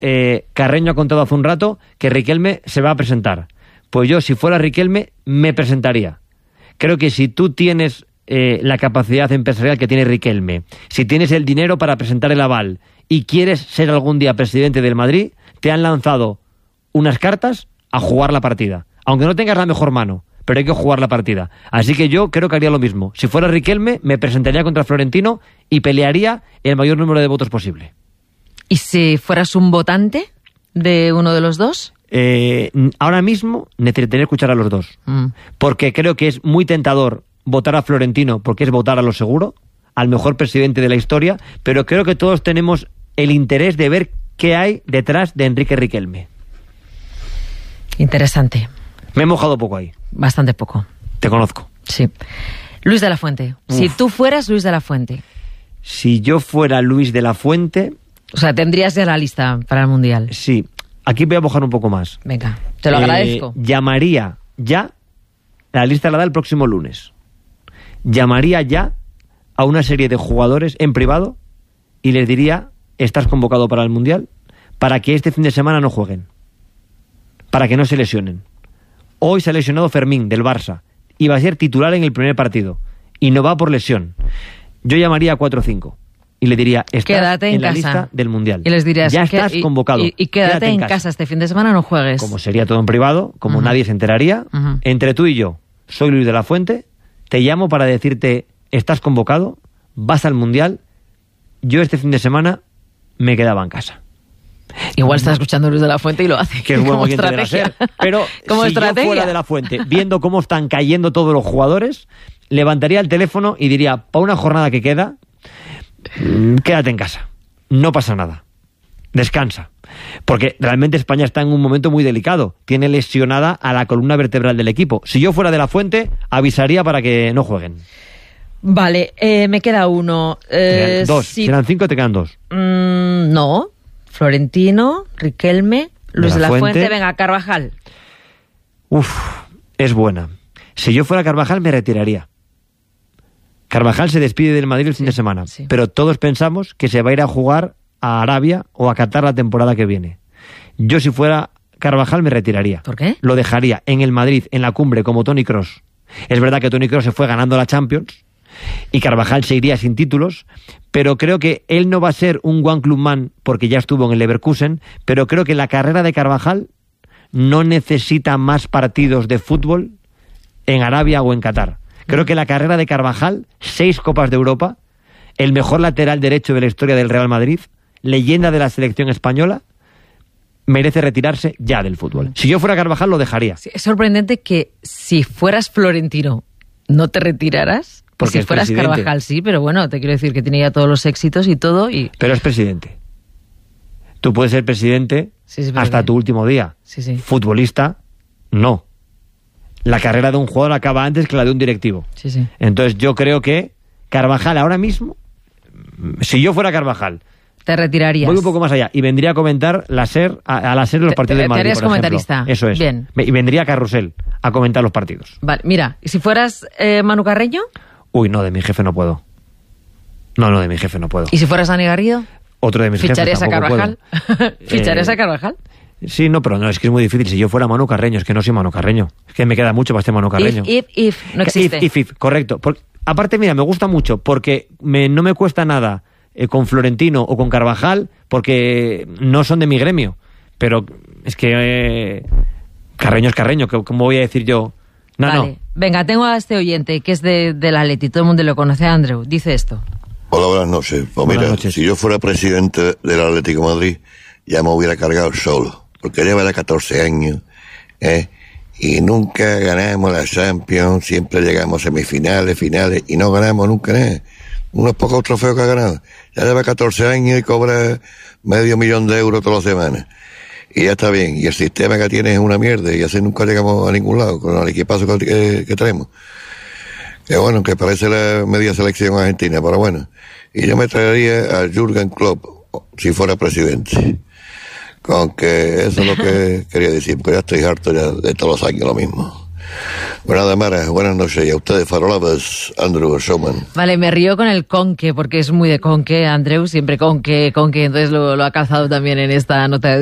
Carreño ha contado hace un rato que Riquelme se va a presentar. Pues yo, si fuera Riquelme, me presentaría. Creo que si tú tienes la capacidad empresarial que tiene Riquelme, si tienes el dinero para presentar el aval y quieres ser algún día presidente del Madrid, te han lanzado unas cartas a jugar la partida. Aunque no tengas la mejor mano, pero hay que jugar la partida. Así que yo creo que haría lo mismo. Si fuera Riquelme, me presentaría contra Florentino y pelearía el mayor número de votos posible. ¿Y si fueras un votante de uno de los dos? Ahora mismo necesitaría escuchar a los dos. Porque creo que es muy tentador votar a Florentino, porque es votar a lo seguro, al mejor presidente de la historia, pero creo que todos tenemos el interés de ver qué hay detrás de Enrique Riquelme. Interesante. Me he mojado poco ahí. Bastante poco. Te conozco. Sí. Luis de la Fuente. Si tú fueras Luis de la Fuente. Si yo fuera Luis de la Fuente... O sea, tendrías ya la lista para el Mundial. Sí. Aquí voy a mojar un poco más. Venga, te lo agradezco. Llamaría ya... La lista la da el próximo lunes. Llamaría ya a una serie de jugadores en privado y les diría: estás convocado para el Mundial, para que este fin de semana no jueguen, para que no se lesionen. Hoy se ha lesionado Fermín del Barça y va a ser titular en el primer partido y no va por lesión. Yo llamaría a 4 o 5 y le diría: estás quédate en la casa. Lista del Mundial. Y les dirías: ya estás convocado. Y quédate en casa este fin de semana, no juegues. Como sería todo en privado, como nadie se enteraría, entre tú y yo, soy Luis de la Fuente, te llamo para decirte: estás convocado, vas al Mundial, yo este fin de semana me quedaba en casa. Igual está escuchando Luis de la Fuente y lo hace. Que es buen oyente de la SER. Pero como si estrategia. Yo fuera de la Fuente, viendo cómo están cayendo todos los jugadores, levantaría el teléfono y diría: para una jornada que queda, quédate en casa, no pasa nada, descansa. Porque realmente España está en un momento muy delicado, tiene lesionada a la columna vertebral del equipo. Si yo fuera de la Fuente, avisaría para que no jueguen. Vale, me queda uno. Te quedan 2, si eran 5 te quedan 2. No, Florentino, Riquelme, Luis de la Fuente, venga, Carvajal. Es buena. Si yo fuera Carvajal me retiraría. Carvajal se despide del Madrid el fin de semana, pero todos pensamos que se va a ir a jugar a Arabia o a Qatar la temporada que viene. Yo, si fuera Carvajal, me retiraría. ¿Por qué? Lo dejaría en el Madrid, en la cumbre, como Toni Kroos. Es verdad que Toni Kroos se fue ganando la Champions y Carvajal se iría sin títulos, pero creo que él no va a ser un one club man porque ya estuvo en el Leverkusen, pero creo que la carrera de Carvajal no necesita más partidos de fútbol en Arabia o en Qatar. Creo que la carrera de Carvajal, 6 Copas de Europa, el mejor lateral derecho de la historia del Real Madrid, leyenda de la selección española, merece retirarse ya del fútbol. Si yo fuera Carvajal, lo dejaría. Sí, es sorprendente que si fueras Florentino no te retiraras. Porque si fueras presidente. Carvajal sí, pero bueno, te quiero decir que tiene ya todos los éxitos y todo. Pero es presidente. Tú puedes ser presidente hasta tu último día. Sí. Futbolista, no. La carrera de un jugador acaba antes que la de un directivo. Sí. Entonces yo creo que Carvajal ahora mismo, si yo fuera Carvajal, te retirarías. Voy un poco más allá y vendría a comentar a la SER los partidos del Madrid, por comentarista. Ejemplo. Eso es. Bien. Y vendría a Carrusel a comentar los partidos. Vale, mira, ¿y si fueras Manu Carreño? Uy, no, de mi jefe no puedo. No, de mi jefe no puedo. ¿Y si fueras Dani Garrido? Otro de mis jefes tampoco ¿Ficharías a Carvajal? ¿Ficharías a Carvajal? Sí, no, pero no, es que es muy difícil. Si yo fuera Manu Carreño, es que no soy Manu Carreño. Es que me queda mucho para ser Manu Carreño. If, no existe. If, correcto. Aparte, mira, me gusta mucho porque no me cuesta nada con Florentino o con Carvajal porque no son de mi gremio. Pero es que Carreño es Carreño. ¿Cómo voy a decir yo? No. Venga, tengo a este oyente que es del Atleti, todo el mundo lo conoce, Andreu. Dice esto. Hola, buenas noches. Pues buenas mira, noches. Si yo fuera presidente del Atlético de Madrid, ya me hubiera cargado solo. Porque lleva 14 años, y nunca ganamos la Champions, siempre llegamos a semifinales, finales, y no ganamos nunca nada. Unos pocos trofeos que ha ganado. Ya lleva 14 años y cobra $500,000 de euros todas las semanas. Y ya está bien. Y el sistema que tiene es una mierda, y así nunca llegamos a ningún lado con el equipazo que tenemos. Que bueno, que parece la media selección argentina, pero bueno. Y yo me traería a Jürgen Klopp, si fuera presidente. Con que eso es lo que quería decir, porque ya estoy harto ya de todos los años lo mismo. Bueno, nada, Mara, buenas noches. Y a ustedes, farolabas, Andrew Showman. Vale, me río con el conque, porque es muy de conque, Andreu, siempre conque, entonces lo ha calzado también en esta nota de